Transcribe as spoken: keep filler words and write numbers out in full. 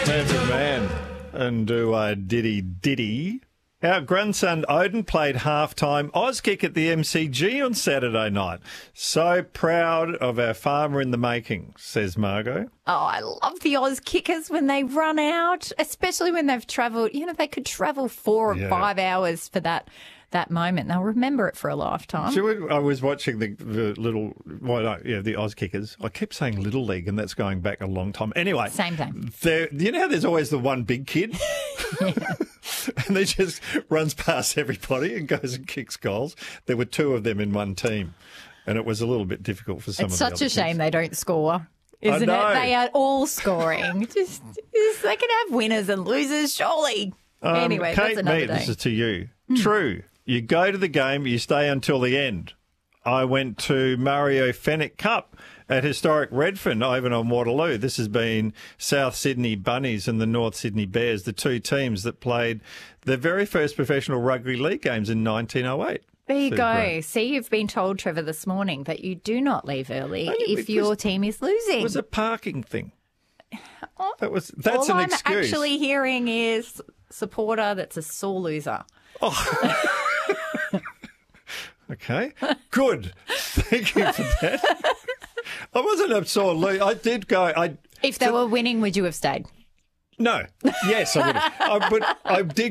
Manfred Mann and do uh, Diddy Diddy. Our grandson Odin played halftime Auskick at the M C G on Saturday night. So proud of our farmer in the making, says Margot. Oh, I love the Oz kickers when they run out, especially when they've travelled. You know, they could travel four or Yeah. five hours for that that moment. They'll remember it for a lifetime. So when I was watching the, the little, well, no, yeah, the Oz Kickers. I keep saying Little League, and that's going back a long time. Anyway, Same thing. there- You know how there's always the one big kid, and he just runs past everybody and goes and kicks goals. There were two of them in one team, and it was a little bit difficult for some It's of the such other a shame kids. they don't score, isn't know. it? They are all scoring. just, just they can have winners and losers, surely. Um, anyway, Kate that's another Mead, day. this is to you. True. You go to the game, you stay until the end. I went to Mario Fenwick Cup at historic Redfern over on Waterloo. This has been South Sydney Bunnies and the North Sydney Bears, the two teams that played their very first professional rugby league games in nineteen oh eight. There you So go. great. See, you've been told, Trevor, this morning that you do not leave early Only if because your team is losing. It was a parking thing. Oh, That was that's All an I'm excuse. actually hearing is supporter that's a sore loser. Okay, good. Thank you for that. I wasn't a sore loser. I did go. I If they were winning, would you have stayed? no. Yes, I would have. I, but I did